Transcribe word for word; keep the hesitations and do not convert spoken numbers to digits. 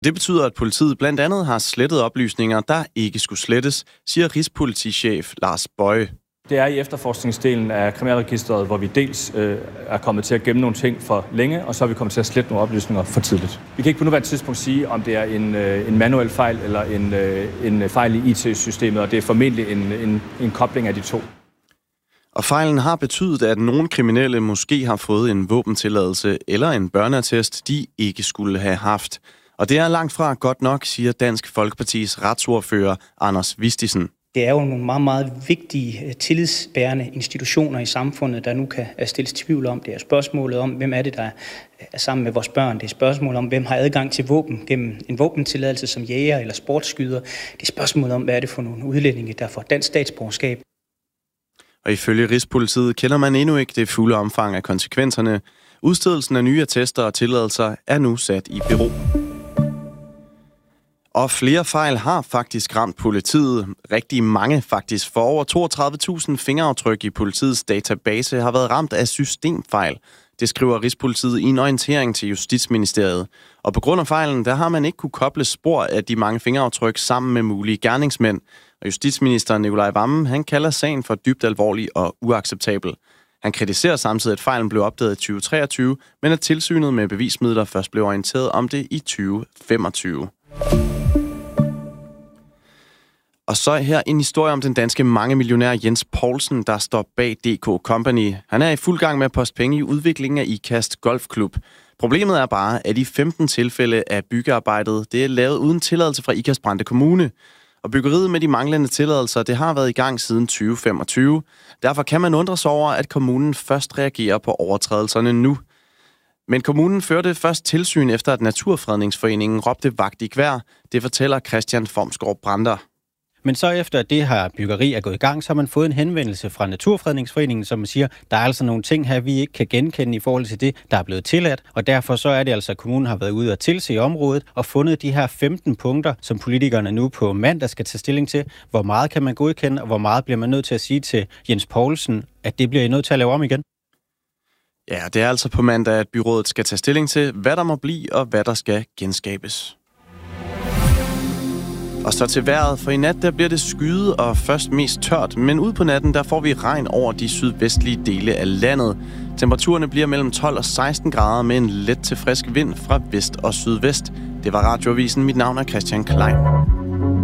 Det betyder, at politiet blandt andet har slettet oplysninger, der ikke skulle slettes, siger Rigspolitichef Lars Boye. Det er i efterforskningsdelen af kriminalregisteret, hvor vi dels øh, er kommet til at gemme nogle ting for længe, og så er vi kommet til at slette nogle oplysninger for tidligt. Vi kan ikke på nuværende tidspunkt sige, om det er en, øh, en manuel fejl eller en, øh, en fejl i I T-systemet, og det er formentlig en, en, en kobling af de to. Og fejlen har betydet, at nogle kriminelle måske har fået en våbentilladelse eller en børneattest, de ikke skulle have haft. Og det er langt fra godt nok, siger Dansk Folkepartis retsordfører Anders Vistisen. Det er jo nogle meget, meget vigtige tillidsbærende institutioner i samfundet, der nu kan stilles tvivl om. Det er spørgsmålet om, hvem er det, der er sammen med vores børn. Det er spørgsmålet om, hvem har adgang til våben gennem en våbentilladelse som jæger eller sportsskyder. Det er spørgsmålet om, hvad er det for nogle udlændinge, der får dansk statsborgerskab. Og ifølge Rigspolitiet kender man endnu ikke det fulde omfang af konsekvenserne. Udstedelsen af nye attester og tilladelser er nu sat i bero. Og flere fejl har faktisk ramt politiet. Rigtig mange faktisk. For over toogtredive tusind fingeraftryk i politiets database har været ramt af systemfejl. Det skriver Rigspolitiet i en orientering til Justitsministeriet. Og på grund af fejlen, der har man ikke kunne koble spor af de mange fingeraftryk sammen med mulige gerningsmænd. Og justitsminister Nicolai Wammen, han kalder sagen for dybt alvorlig og uacceptabel. Han kritiserer samtidig, at fejlen blev opdaget i tyve treogtyve, men at tilsynet med bevismidler først blev orienteret om det i tyve femogtyve. Og så her en historie om den danske mangemillionær Jens Poulsen, der står bag D K Company. Han er i fuld gang med at poste penge i udviklingen af IKAST Golfklub. Problemet er bare, at i femten tilfælde af byggearbejdet, det er lavet uden tilladelse fra IKAST Brande Kommune. Og byggeriet med de manglende tilladelser, det har været i gang siden tyve femogtyve. Derfor kan man undre sig over, at kommunen først reagerer på overtrædelserne nu. Men kommunen førte først tilsyn efter, at Naturfredningsforeningen råbte vagt i gevær. Det fortæller Christian Formsgaard Brander. Men så efter at det her byggeri er gået i gang, så har man fået en henvendelse fra Naturfredningsforeningen, som siger, der er altså nogle ting her, vi ikke kan genkende i forhold til det, der er blevet tilladt. Og derfor så er det altså, at kommunen har været ude at tilse området og fundet de her femten punkter, som politikerne nu på mandag skal tage stilling til. Hvor meget kan man godkende, og hvor meget bliver man nødt til at sige til Jens Poulsen, at det bliver I nødt til at lave om igen? Ja, det er altså på mandag, at byrådet skal tage stilling til, hvad der må blive og hvad der skal genskabes. Og så til vejret, for i nat der bliver det skyet og først mest tørt, men ud på natten der får vi regn over de sydvestlige dele af landet. Temperaturerne bliver mellem tolv og seksten grader med en let til frisk vind fra vest og sydvest. Det var Radioavisen. Mit navn er Christian Klein.